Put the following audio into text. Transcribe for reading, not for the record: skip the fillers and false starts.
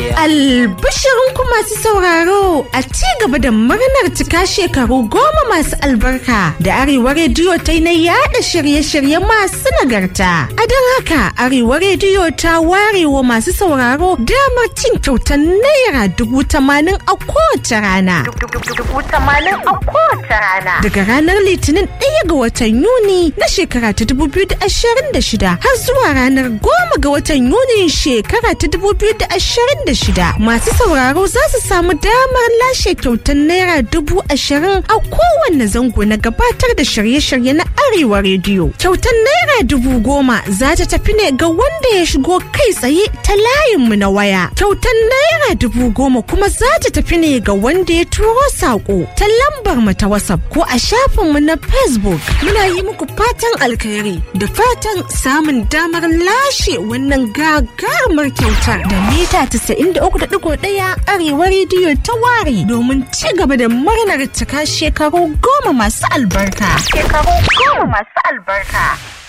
Albishirinku masu sauraro, a ci gaba da murnar cika shekaru 10 masu albarka da Arewa Rediyo ta yi na yada shirye-shirye masu nagarta. A don haka Arewa Rediyo ta warewa masu sauraro damar cin kyautar Naira 80,000 a kowace rana. Daga ranar Litinin 1 ga watan Yuni na shekara ta 2026 har zuwa ranar 10 ga watan Yuni shekara ta 2026. Masu sauraro za su samu damar lashe kyautar Naira 20,000 a kowanne zango na gabatar da shirye-shirye na Arewa Rediyo. Kyautar Naira 10,000 za ta tafi ne ga wanda ya shigo kai tsaye ta layinmu na waya. Kyautar Naira 10,000 kuma za ta tafi ne ga wanda ya turo saƙo ta lambar mu ta WhatsApp ko a shafinmu na Facebook. Muna yi muku fatan alkhairi da fatan samun damar lashe wannan gagarumar kyautar da mita 93.1 Arewa Rediyo ta ware domin ci gaba da murnar cika shekaru 10 masu albarka.